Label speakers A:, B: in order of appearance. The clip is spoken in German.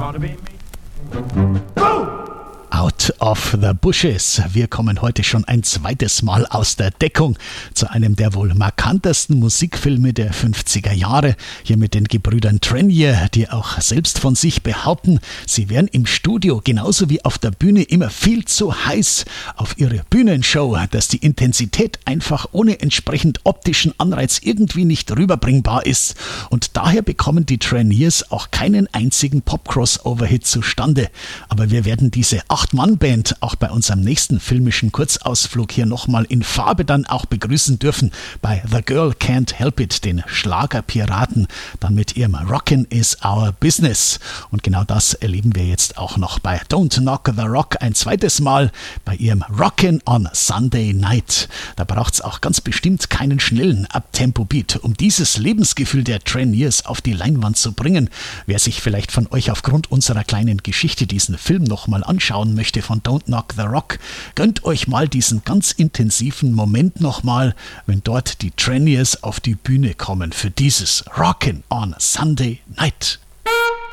A: Out of the Bushes. Wir kommen heute schon ein zweites Mal aus der Deckung zu einem der wohl markantesten Musikfilme der 50er Jahre. Hier mit den Gebrüdern Trenier, die auch selbst von sich behaupten, sie wären im Studio genauso wie auf der Bühne immer viel zu heiß auf ihre Bühnenshow, dass die Intensität einfach ohne entsprechend optischen Anreiz irgendwie nicht rüberbringbar ist. Und daher bekommen die Treniers auch keinen einzigen Pop-Crossover-Hit zustande. Aber wir werden diese 8-Mann-Band auch bei unserem nächsten filmischen Kurzausflug hier nochmal in Farbe dann auch begrüßen dürfen bei The Girl Can't Help It, den Schlagerpiraten, dann mit ihrem Rockin' is Our Business. Und genau das erleben wir jetzt auch noch bei Don't Knock the Rock ein zweites Mal bei ihrem Rockin' on Sunday Night. Da braucht's auch ganz bestimmt keinen schnellen Uptempo-Beat, um dieses Lebensgefühl der Treniers auf die Leinwand zu bringen. Wer sich vielleicht von euch aufgrund unserer kleinen Geschichte diesen Film nochmal anschauen möchte von Don't Knock the Rock, gönnt euch mal diesen ganz intensiven Moment nochmal, wenn dort die Treniers auf die Bühne kommen für dieses Rockin' on Sunday Night.